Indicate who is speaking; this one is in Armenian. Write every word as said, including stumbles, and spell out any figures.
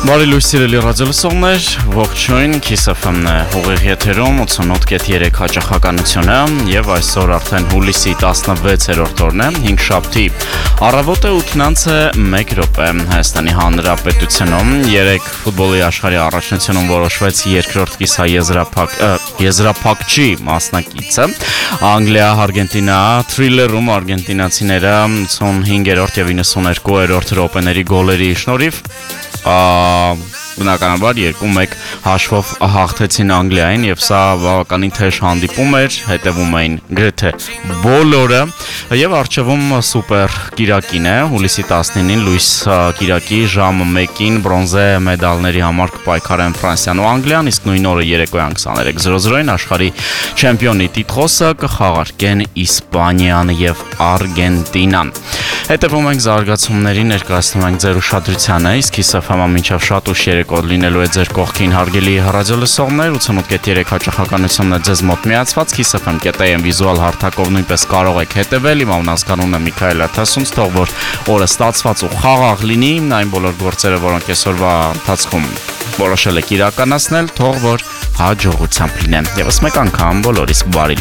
Speaker 1: Բարի լույս սիրելի ռադիոլսողներ, ողջույն, Kiss F M-ն է ուղիղ եթերում ութանոթ կետ երեք հաճախականությունը եւ այսօր արդեն հուլիսի տասնվեցերորդ օրն է, հինգշաբթի առավոտը ութնանցը մեկ րոպե Հայաստանի Հանրապետությունում երեք ֆուտբոլի աշխարհի առաջնությունում որոշվեց երկրորդ կիսաեզրափակ եզրափակչի մասնակիցը Անգլիա-Արգենտինա թրիլերում արգենտինացիները ութանհինգերորդ եւ իննսուներկուերորդ րոպեների գոլերի շնորհիվ բնականաբար երկու մեկ հաշվով հաղթեցին Անգլիային եւ սա բավականին թեժ հանդիպում էր, հետևում էին գրեթե բոլորը եւ արժեվում սուպեր կիրակին է հուլիսի տասնինին լույս կիրակի ժամը մեկին բրոնզե մեդալների համար կպայքարեն Ֆրանսիան ու Անգլիան, իսկ նույն օրը երեկոյան քսաներեք զրո զրոին աշխարհի չեմպիոնի տիտղոսը կխաղարկեն Իսպանիան եւ Արգենտինան։ Հետևում ենք զարգացումներին, ներկայացնում ենք ձեր ուշադրությանը, իսկ Kiss F M-ը մինչև շատ ուշ երեկոտ լինելու է ձեր կողքին հարգելի ռադիոլսողներ, ութանոթ կետ երեք հաճախականությունն է ձեզ մոտ միացված, Kiss F M կետ A M վիզուալ հարթակով նույնպես կարող եք հետևել, իմ անունն է Միքայել Աթասունց, թող որ օրը ստացված ու խաղաղ լինի, այն բոլոր գործերը, որոնք այսօրվա ընթացքում որոշել եք իրականացնել, թող որ հաջողությամբ լինեն։ Եվս մեկ անգամ բոլորիս բարի